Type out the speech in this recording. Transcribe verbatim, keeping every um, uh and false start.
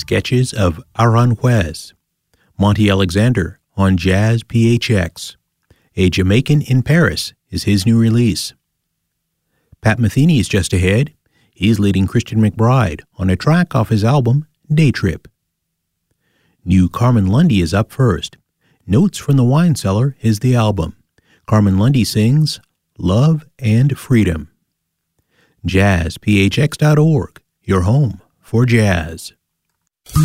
Sketches of Aranjuez. Monty Alexander on Jazz P H X. A Jamaican in Paris is his new release. Pat Metheny is just ahead. He's leading Christian McBride on a track off his album, Day Trip. New Carmen Lundy is up first. Notes from the Wine Cellar is the album. Carmen Lundy sings Love and Freedom. jazz p h x dot org, your home for jazz.